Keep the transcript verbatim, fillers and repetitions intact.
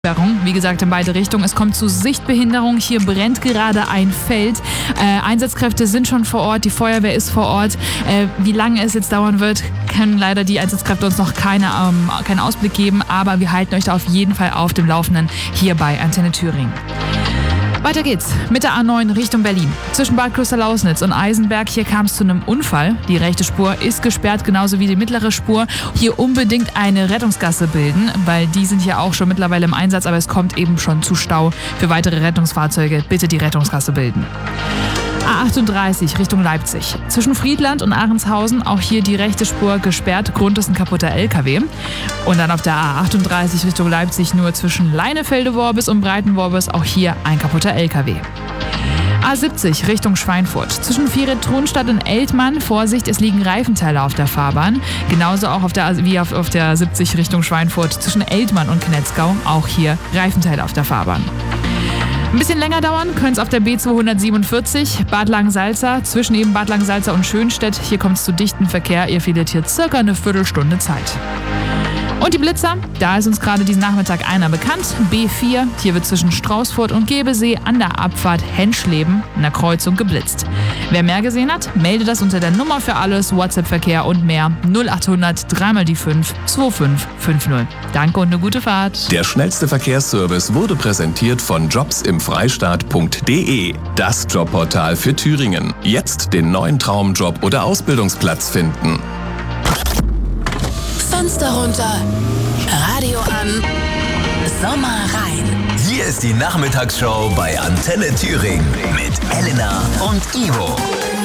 Wie gesagt, in beide Richtungen. Es kommt zu Sichtbehinderung. Hier brennt gerade ein Feld. Äh, Einsatzkräfte sind schon vor Ort. Die Feuerwehr ist vor Ort. Äh, wie lange es jetzt dauern wird, können leider die Einsatzkräfte uns noch keine, ähm, keinen Ausblick geben. Aber wir halten euch da auf jeden Fall auf dem Laufenden hier bei Antenne Thüringen. Weiter geht's mit der A neun Richtung Berlin. Zwischen Bad Klosterlausnitz und Eisenberg, hier kam es zu einem Unfall. Die rechte Spur ist gesperrt, genauso wie die mittlere Spur. Hier unbedingt eine Rettungsgasse bilden, weil die sind hier auch schon mittlerweile im Einsatz, aber es kommt eben schon zu Stau. Für weitere Rettungsfahrzeuge bitte die Rettungsgasse bilden. A achtunddreißig Richtung Leipzig. Zwischen Friedland und Ahrenshausen auch hier die rechte Spur gesperrt. Grund ist ein kaputter L K W. Und dann auf der A achtunddreißig Richtung Leipzig nur zwischen Leinefelde-Worbis und Breitenworbis auch hier ein kaputter L K W. A siebzig Richtung Schweinfurt. Zwischen Vieret-Tronstadt und Eltmann, Vorsicht, es liegen Reifenteile auf der Fahrbahn. Genauso auch auf der, wie auf, auf der siebzig Richtung Schweinfurt. Zwischen Eltmann und Knetzgau auch hier Reifenteile auf der Fahrbahn. Ein bisschen länger dauern könnte es auf der B zweihundertsiebenundvierzig, Bad Langensalza, zwischen eben Bad Langensalza und Schönstedt. Hier kommt es zu dichten Verkehr, ihr findet hier circa eine Viertelstunde Zeit. Und die Blitzer, da ist uns gerade diesen Nachmittag einer bekannt. B vier, hier wird zwischen Straußfurt und Gebesee an der Abfahrt Henschleben in der Kreuzung geblitzt. Wer mehr gesehen hat, melde das unter der Nummer für alles, WhatsApp-Verkehr und mehr null achthundert drei mal die fünf zwei fünf fünf null. Danke und eine gute Fahrt. Der schnellste Verkehrsservice wurde präsentiert von jobsimfreistaat punkt de, das Jobportal für Thüringen. Jetzt den neuen Traumjob oder Ausbildungsplatz finden. Fenster runter, Radio an, Sommer rein. Hier ist die Nachmittagsshow bei Antenne Thüringen mit Elena und Ivo.